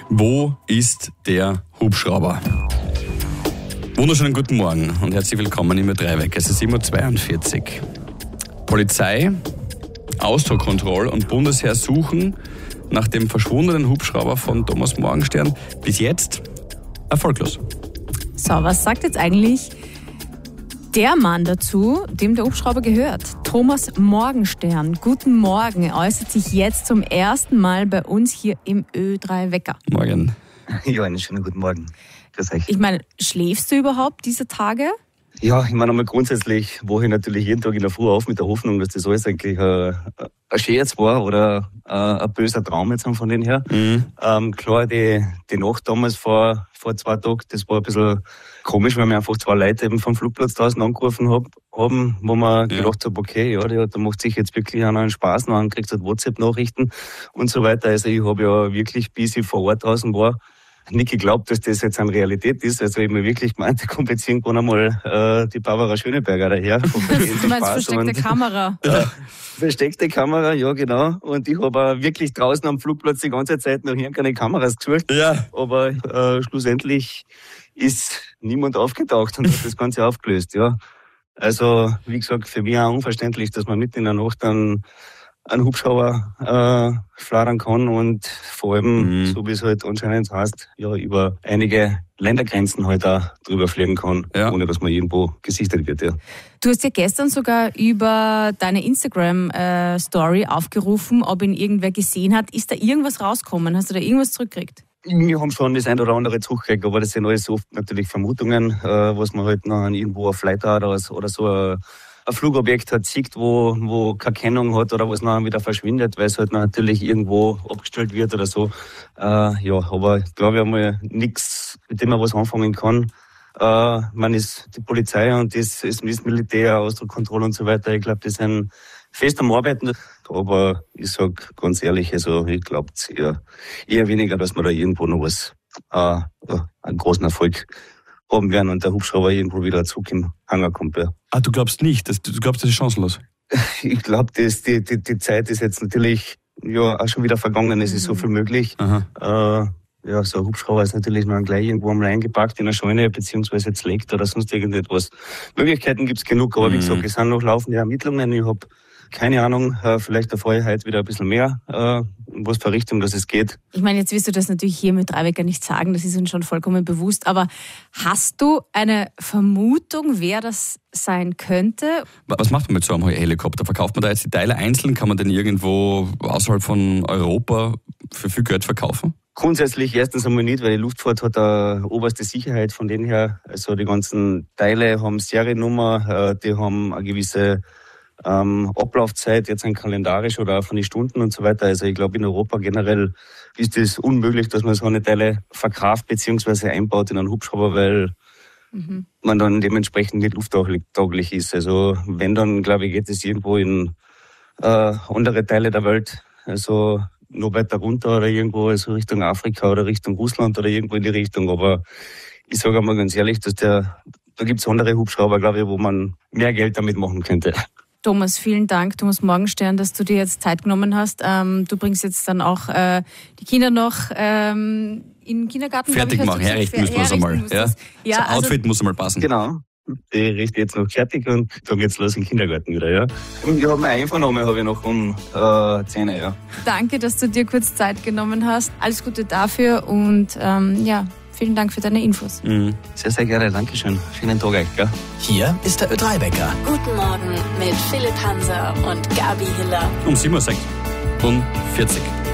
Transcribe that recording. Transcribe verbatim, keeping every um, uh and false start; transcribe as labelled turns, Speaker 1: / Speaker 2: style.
Speaker 1: Wo ist der Hubschrauber? Wunderschönen guten Morgen und herzlich willkommen im Ö drei Wecker. Es ist sieben Uhr zweiundvierzig. Polizei, Ausdruckkontroll und Bundesheer suchen nach dem verschwundenen Hubschrauber von Thomas Morgenstern. Bis jetzt erfolglos.
Speaker 2: So, was sagt jetzt eigentlich der Mann dazu, dem der Hubschrauber gehört? Thomas Morgenstern. Guten Morgen. Er äußert sich jetzt zum ersten Mal bei uns hier im Ö drei Wecker.
Speaker 1: Morgen.
Speaker 3: Ja, einen schönen guten Morgen. Grüß euch.
Speaker 2: Ich meine, schläfst du überhaupt diese Tage?
Speaker 3: Ja, ich meine einmal grundsätzlich wache ich natürlich jeden Tag in der Früh auf mit der Hoffnung, dass das alles eigentlich ein, ein Scherz war oder ein, ein böser Traum jetzt von denen her. Mhm. Ähm, klar, die, die Nacht damals vor, vor zwei Tagen, das war ein bisschen komisch, weil mir einfach zwei Leute eben vom Flugplatz draußen angerufen hab, haben, wo man ja. gedacht hat, okay, ja, der, der macht sich jetzt wirklich einen Spaß noch an, kriegt halt WhatsApp-Nachrichten und so weiter. Also ich habe ja wirklich, bis ich vor Ort draußen war, nicht geglaubt, dass das jetzt eine Realität ist. Also ich habe mir wirklich gemeint, da kommt jetzt irgendwann einmal äh, die Barbara Schöneberger daher.
Speaker 2: Du meinst versteckte und, Kamera?
Speaker 3: Äh, versteckte Kamera, ja genau. Und ich habe auch wirklich draußen am Flugplatz die ganze Zeit noch irgendeine Kameras gesucht. Ja. Aber äh, schlussendlich ist niemand aufgetaucht und hat das Ganze aufgelöst. Ja. Also wie gesagt, für mich auch unverständlich, dass man mitten in der Nacht dann einen Hubschrauber äh, flattern kann und vor allem, mhm. so wie es halt anscheinend heißt, ja, über einige Ländergrenzen halt auch drüber fliegen kann, ja. ohne dass man irgendwo gesichtet wird. Ja.
Speaker 2: Du hast ja gestern sogar über deine Instagram-Story äh, aufgerufen, ob ihn irgendwer gesehen hat. Ist da irgendwas rausgekommen? Hast du da irgendwas zurückgekriegt?
Speaker 3: Wir haben schon das ein oder andere zurückgekriegt, aber das sind alles oft natürlich Vermutungen, äh, was man halt noch irgendwo auf Flighter oder, oder so äh, ein Flugobjekt hat, sieht, wo, wo keine Kennung hat oder was nachher wieder verschwindet, weil es halt natürlich irgendwo abgestellt wird oder so. Äh, ja, aber ich glaube, wir haben mal nichts, mit dem man was anfangen kann. Äh, man ist die Polizei und das ist das Militär, Ausdruckkontrolle und so weiter. Ich glaube, die sind fest am Arbeiten. Aber ich sag ganz ehrlich, also ich glaube eher, eher weniger, dass man da irgendwo noch was, äh, einen großen Erfolg haben werden und der Hubschrauber irgendwo wieder zurück im Hangar kommt. Ja.
Speaker 1: Ah, du glaubst nicht? Das, du glaubst, das ist chancenlos?
Speaker 3: Ich glaube, die, die, die Zeit ist jetzt natürlich ja auch schon wieder vergangen. Es ist so viel möglich. Äh, ja, so ein Hubschrauber ist natürlich noch gleich irgendwo einmal eingepackt in eine Scheune, beziehungsweise jetzt legt oder sonst irgendetwas. Möglichkeiten gibt's genug, aber mhm. wie gesagt, es sind noch laufende Ermittlungen. Ich habe keine Ahnung, vielleicht erfahre ich heute wieder ein bisschen mehr, in was für Richtung das es geht.
Speaker 2: Ich meine, jetzt wirst du das natürlich hier mit drei Wecker nicht sagen, das ist uns schon vollkommen bewusst, aber hast du eine Vermutung, wer das sein könnte?
Speaker 1: Was macht man mit so einem Helikopter? Verkauft man da jetzt die Teile einzeln? Kann man den irgendwo außerhalb von Europa für viel Geld verkaufen?
Speaker 3: Grundsätzlich erstens einmal nicht, weil die Luftfahrt hat eine oberste Sicherheit von denen her. Also die ganzen Teile haben Seriennummer, die haben eine gewisse Ähm, Ablaufzeit, jetzt ein kalendarisch oder auch von den Stunden und so weiter. Also ich glaube, in Europa generell ist es unmöglich, dass man so eine Teile verkauft bzw. einbaut in einen Hubschrauber, weil mhm. man dann dementsprechend nicht lufttauglich ist. Also wenn, dann glaube ich, geht es irgendwo in äh, andere Teile der Welt, also noch weiter runter oder irgendwo, also Richtung Afrika oder Richtung Russland oder irgendwo in die Richtung. Aber ich sage einmal ganz ehrlich, dass der, da gibt es andere Hubschrauber, glaube ich, wo man mehr Geld damit machen könnte.
Speaker 2: Thomas, vielen Dank, Thomas Morgenstern, dass du dir jetzt Zeit genommen hast. Ähm, du bringst jetzt dann auch äh, die Kinder noch ähm, in den Kindergarten.
Speaker 1: Fertig machen, herrichten müssen wir es einmal. Ja?
Speaker 2: Ja,
Speaker 1: so
Speaker 2: also,
Speaker 1: Outfit muss einmal passen.
Speaker 3: Genau. Ich richte jetzt noch fertig und dann geht's los in den Kindergarten wieder. Ja. Und ich habe mir einvernommen, habe ich noch um äh, zehn, ja.
Speaker 2: Danke, dass du dir kurz Zeit genommen hast. Alles Gute dafür und ähm, ja, vielen Dank für deine Infos.
Speaker 3: Mhm. Sehr, sehr gerne. Dankeschön. Schönen Tag euch. Gell?
Speaker 4: Hier ist der Ö drei Wecker.
Speaker 5: Guten Morgen mit Philipp Hanser und Gabi Hiller.
Speaker 1: Um sieben Uhr sechsundvierzig.